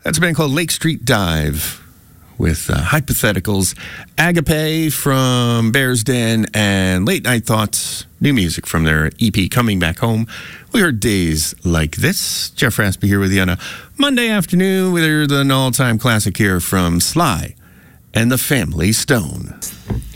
That's a band called Lake Street Dive with Hypotheticals, Agape from Bear's Den, and Late Night Thoughts, new music from their EP, Coming Back Home. We heard Days Like This. Jeff Raspy here with you on a Monday afternoon with an all-time classic here from Sly and the Family Stone.